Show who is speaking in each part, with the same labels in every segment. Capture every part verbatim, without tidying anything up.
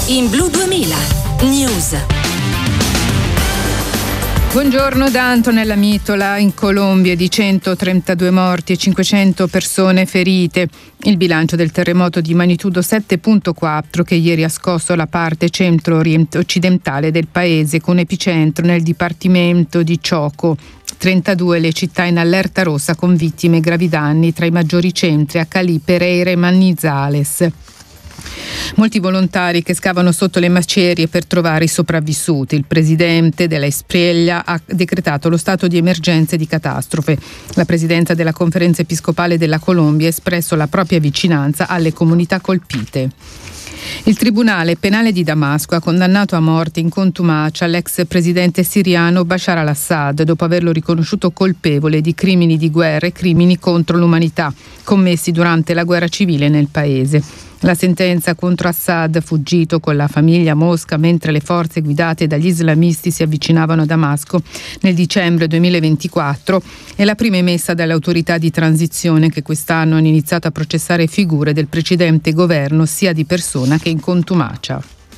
Speaker 1: in Blu duemila News.
Speaker 2: Buongiorno da Antonella Mitola. In Colombia di centotrentadue morti e cinquecento persone ferite. Il bilancio del terremoto di magnitudo sette virgola quattro che ieri ha scosso la parte centro-occidentale del paese, con epicentro nel dipartimento di Chocó. trentadue le città in allerta rossa con vittime e gravi danni, tra i maggiori centri a Cali, Pereira e Manizales. Molti volontari che scavano sotto le macerie per trovare i sopravvissuti. Il presidente della Espriella ha decretato lo stato di emergenza e di catastrofe. La presidenza della Conferenza Episcopale della Colombia ha espresso la propria vicinanza alle comunità colpite. Il Tribunale Penale di Damasco ha condannato a morte in contumacia l'ex presidente siriano Bashar al-Assad dopo averlo riconosciuto colpevole di crimini di guerra e crimini contro l'umanità commessi durante la guerra civile nel paese. La sentenza contro Assad, fuggito con la famiglia a Mosca mentre le forze guidate dagli islamisti si avvicinavano a Damasco nel dicembre duemilaventiquattro, è la prima emessa dalle autorità di transizione che quest'anno hanno iniziato a processare figure del precedente governo sia di persona che in contumacia.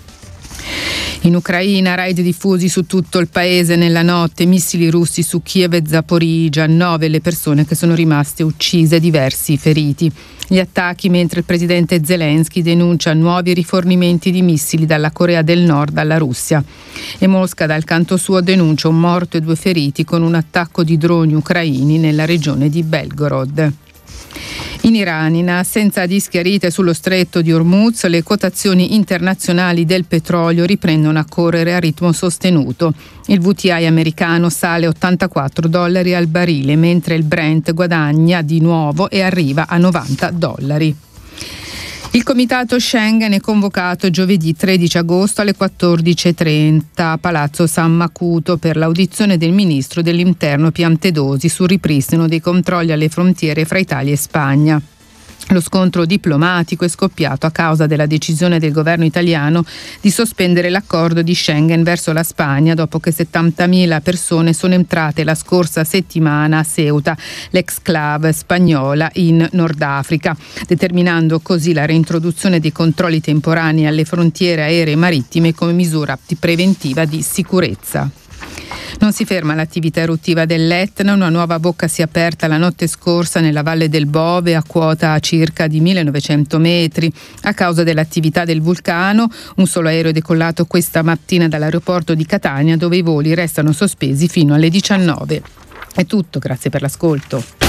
Speaker 2: In Ucraina, raid diffusi su tutto il paese nella notte, missili russi su Kiev e Zaporizhzhia, nove le persone che sono rimaste uccise, diversi feriti. Gli attacchi mentre il presidente Zelensky denuncia nuovi rifornimenti di missili dalla Corea del Nord alla Russia. E Mosca dal canto suo denuncia un morto e due feriti con un attacco di droni ucraini nella regione di Belgorod. In Iran, in assenza di schiarite sullo stretto di Hormuz, le quotazioni internazionali del petrolio riprendono a correre a ritmo sostenuto. Il W T I americano sale ottantaquattro dollari al barile, mentre il Brent guadagna di nuovo e arriva a novanta dollari. Il comitato Schengen è convocato giovedì tredici agosto alle quattordici e trenta a Palazzo San Macuto per l'audizione del ministro dell'Interno Piantedosi sul ripristino dei controlli alle frontiere fra Italia e Spagna. Lo scontro diplomatico è scoppiato a causa della decisione del governo italiano di sospendere l'accordo di Schengen verso la Spagna dopo che settantamila persone sono entrate la scorsa settimana a Ceuta, l'exclave spagnola in Nord Africa, determinando così la reintroduzione dei controlli temporanei alle frontiere aeree e marittime come misura preventiva di sicurezza. Non si ferma l'attività eruttiva dell'Etna, una nuova bocca si è aperta la notte scorsa nella Valle del Bove a quota circa di millenovecento metri a causa dell'attività del vulcano. Un solo aereo è decollato questa mattina dall'aeroporto di Catania, dove i voli restano sospesi fino alle diciannove. È tutto, grazie per l'ascolto.